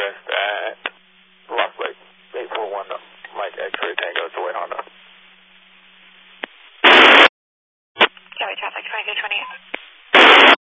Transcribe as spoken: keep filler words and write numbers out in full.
Northwest at Lost Lake, eight four one Mike X-ray Tango, it's away Honda. Cali traffic, twenty-two twenty-eight.